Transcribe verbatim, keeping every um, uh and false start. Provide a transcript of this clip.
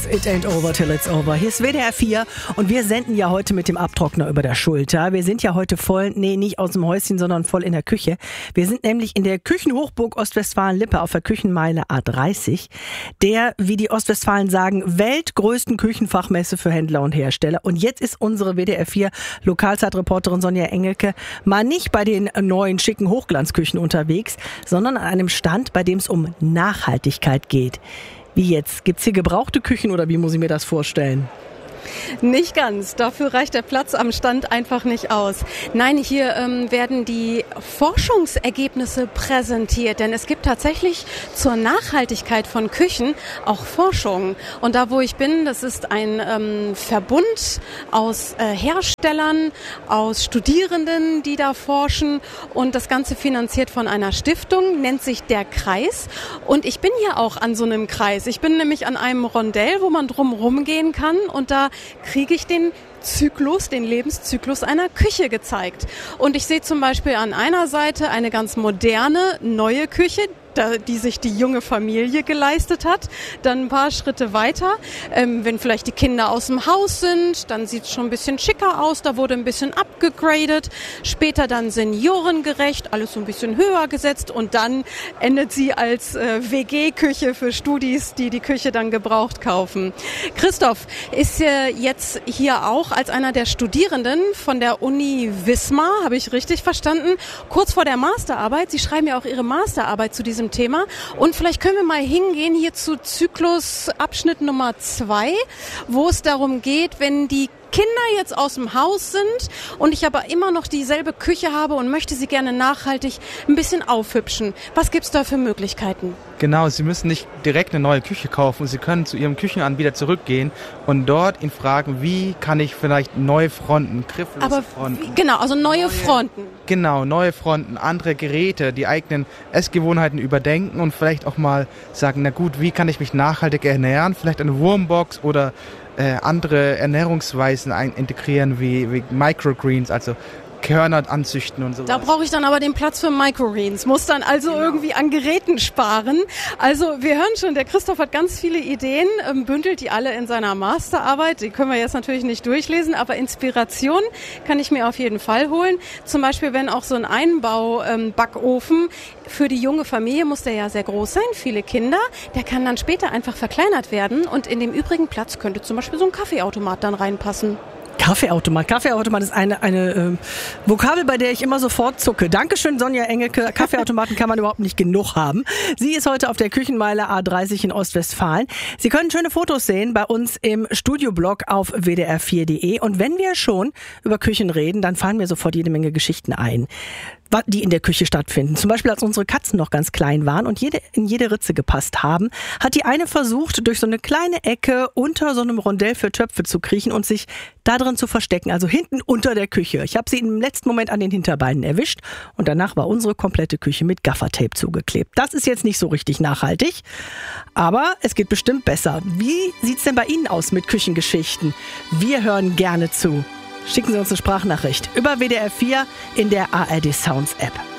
Yes, it ain't over till it's over. Hier ist W D R vier und wir senden ja heute mit dem Abtrockner über der Schulter. Wir sind ja heute voll, nee, nicht aus dem Häuschen, sondern voll in der Küche. Wir sind nämlich in der Küchenhochburg Ostwestfalen-Lippe auf der Küchenmeile A dreißig, der, wie die Ostwestfalen sagen, weltgrößten Küchenfachmesse für Händler und Hersteller. Und jetzt ist unsere W D R vier Lokalzeitreporterin Sonja Engelke mal nicht bei den neuen schicken Hochglanzküchen unterwegs, sondern an einem Stand, bei dem es um Nachhaltigkeit geht. Wie jetzt? Gibt's hier gebrauchte Küchen oder wie muss ich mir das vorstellen? Nicht ganz. Dafür reicht der Platz am Stand einfach nicht aus. Nein, hier ähm, werden die Forschungsergebnisse präsentiert, denn es gibt tatsächlich zur Nachhaltigkeit von Küchen auch Forschung. Und da, wo ich bin, das ist ein ähm, Verbund aus äh, Herstellern, aus Studierenden, die da forschen, und das Ganze finanziert von einer Stiftung, nennt sich der Kreis. Und ich bin hier auch an so einem Kreis. Ich bin nämlich an einem Rondell, wo man drum rumgehen kann, und da kriege ich den Zyklus, den Lebenszyklus einer Küche gezeigt. Und ich sehe zum Beispiel an einer Seite eine ganz moderne, neue Küche, die sich die junge Familie geleistet hat. Dann ein paar Schritte weiter, ähm, wenn vielleicht die Kinder aus dem Haus sind, dann sieht es schon ein bisschen schicker aus, da wurde ein bisschen abgegradet. Später dann seniorengerecht, alles so ein bisschen höher gesetzt, und dann endet sie als äh, W G-Küche für Studis, die die Küche dann gebraucht kaufen. Christoph ist äh, jetzt hier auch als einer der Studierenden von der Uni Wismar, habe ich richtig verstanden, kurz vor der Masterarbeit. Sie schreiben ja auch Ihre Masterarbeit zu diesem Thema. Und vielleicht können wir mal hingehen hier zu Zyklusabschnitt Nummer zwei, wo es darum geht, wenn die Kinder jetzt aus dem Haus sind und ich aber immer noch dieselbe Küche habe und möchte sie gerne nachhaltig ein bisschen aufhübschen. Was gibt's da für Möglichkeiten? Genau, Sie müssen nicht direkt eine neue Küche kaufen. Sie können zu Ihrem Küchenanbieter zurückgehen und dort ihn fragen, wie kann ich vielleicht neue Fronten, grifflose aber Fronten. Wie, genau, also neue, neue Fronten. Genau, neue Fronten, andere Geräte, die eigenen Essgewohnheiten überdenken und vielleicht auch mal sagen, na gut, wie kann ich mich nachhaltig ernähren? Vielleicht eine Wurmbox oder Äh, andere Ernährungsweisen ein integrieren, wie, wie Microgreens, also Körner anzüchten und so. Da brauche ich dann aber den Platz für Microgreens, muss dann also genau. irgendwie an Geräten sparen. Also wir hören schon, der Christoph hat ganz viele Ideen, ähm, bündelt die alle in seiner Masterarbeit. Die können wir jetzt natürlich nicht durchlesen, aber Inspiration kann ich mir auf jeden Fall holen. Zum Beispiel, wenn auch so ein Einbau-Backofen ähm, für die junge Familie, muss der ja sehr groß sein, viele Kinder, der kann dann später einfach verkleinert werden, und in dem übrigen Platz könnte zum Beispiel so ein Kaffeeautomat dann reinpassen. Kaffeeautomat. Kaffeeautomat ist eine, eine äh, Vokabel, bei der ich immer sofort zucke. Dankeschön, Sonja Engelke. Kaffeeautomaten kann man überhaupt nicht genug haben. Sie ist heute auf der Küchenmeile A dreißig in Ostwestfalen. Sie können schöne Fotos sehen bei uns im Studioblog auf w d r vier punkt d e. Und wenn wir schon über Küchen reden, dann fallen mir sofort jede Menge Geschichten ein, die in der Küche stattfinden. Zum Beispiel, als unsere Katzen noch ganz klein waren und jede, in jede Ritze gepasst haben, hat die eine versucht, durch so eine kleine Ecke unter so einem Rondell für Töpfe zu kriechen und sich da drin zu verstecken, also hinten unter der Küche. Ich habe sie im letzten Moment an den Hinterbeinen erwischt und danach war unsere komplette Küche mit Gaffertape zugeklebt. Das ist jetzt nicht so richtig nachhaltig, aber es geht bestimmt besser. Wie sieht's denn bei Ihnen aus mit Küchengeschichten? Wir hören gerne zu. Schicken Sie uns eine Sprachnachricht über W D R vier in der A R D Sounds App.